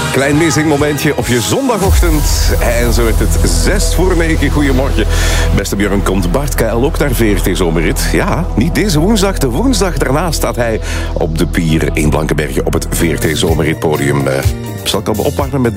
Klein missing momentje op je zondagochtend. En zo werd het 6:45. Goedemorgen. Beste Björn, komt Bart Kuil ook naar VRT Zomerrit? Ja, niet deze woensdag. De woensdag daarna staat hij op de pier in Blankenberge op het VRT Zomerrit podium. Zal ik al opwarmen met